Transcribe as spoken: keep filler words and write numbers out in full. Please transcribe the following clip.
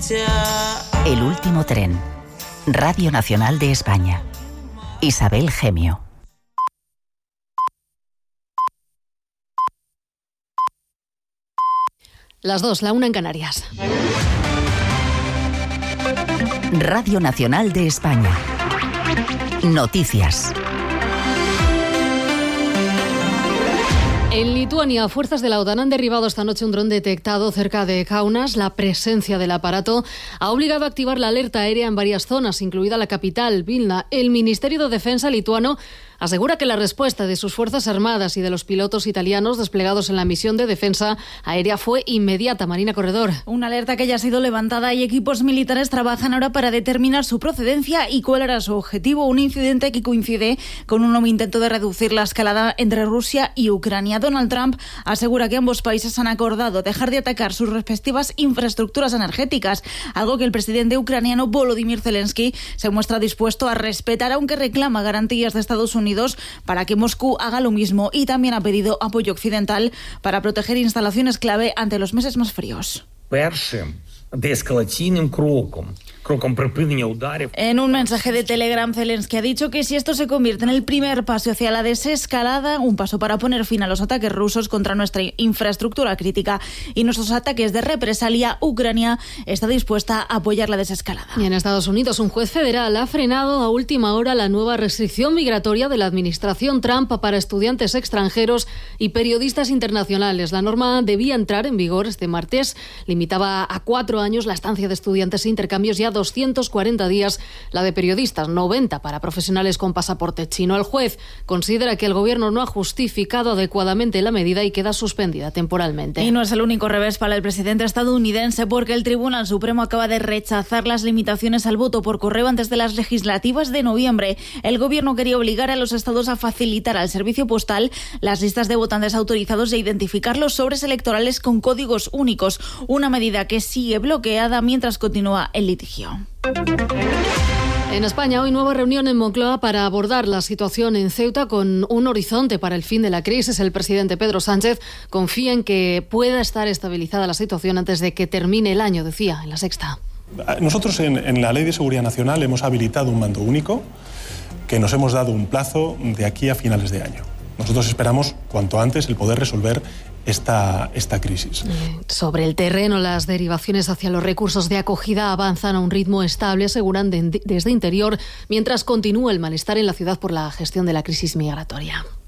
El último tren. Radio Nacional de España. Isabel Gemio. Las dos, la una en Canarias. Radio Nacional de España. Noticias. En Lituania, fuerzas de la OTAN han derribado esta noche un dron detectado cerca de Kaunas. La presencia del aparato ha obligado a activar la alerta aérea en varias zonas, incluida la capital, Vilna. El Ministerio de Defensa lituano asegura que la respuesta de sus Fuerzas Armadas y de los pilotos italianos desplegados en la misión de defensa aérea fue inmediata. Marina Corredor. Una alerta que ya ha sido levantada y equipos militares trabajan ahora para determinar su procedencia y cuál era su objetivo. Un incidente que coincide con un nuevo intento de reducir la escalada entre Rusia y Ucrania. Donald Trump asegura que ambos países han acordado dejar de atacar sus respectivas infraestructuras energéticas, algo que el presidente ucraniano Volodymyr Zelensky se muestra dispuesto a respetar, aunque reclama garantías de Estados Unidos para que Moscú haga lo mismo, y también ha pedido apoyo occidental para proteger instalaciones clave ante los meses más fríos. En un mensaje de Telegram, Zelensky ha dicho que si esto se convierte en el primer paso hacia la desescalada, un paso para poner fin a los ataques rusos contra nuestra infraestructura crítica y nuestros ataques de represalia, Ucrania está dispuesta a apoyar la desescalada. Y en Estados Unidos, un juez federal ha frenado a última hora la nueva restricción migratoria de la administración Trump para estudiantes extranjeros y periodistas internacionales. La norma debía entrar en vigor este martes. Limitaba a cuatro años la estancia de estudiantes e intercambios y a doscientos cuarenta días la de periodistas, noventa para profesionales con pasaporte chino. El juez considera que el gobierno no ha justificado adecuadamente la medida y queda suspendida temporalmente. Y no es el único revés para el presidente estadounidense, porque el Tribunal Supremo acaba de rechazar las limitaciones al voto por correo antes de las legislativas de noviembre. El gobierno quería obligar a los estados a facilitar al servicio postal las listas de votantes autorizados e identificar los sobres electorales con códigos únicos, una medida que sigue bloqueada mientras continúa el litigio. En España, hoy nueva reunión en Moncloa para abordar la situación en Ceuta con un horizonte para el fin de la crisis. El presidente Pedro Sánchez confía en que pueda estar estabilizada la situación antes de que termine el año, decía en La Sexta. Nosotros en, en la Ley de Seguridad Nacional hemos habilitado un mando único que nos hemos dado un plazo de aquí a finales de año. Nosotros esperamos cuanto antes el poder resolver Esta, esta crisis. Sobre el terreno, las derivaciones hacia los recursos de acogida avanzan a un ritmo estable, aseguran de, desde Interior, mientras continúa el malestar en la ciudad por la gestión de la crisis migratoria.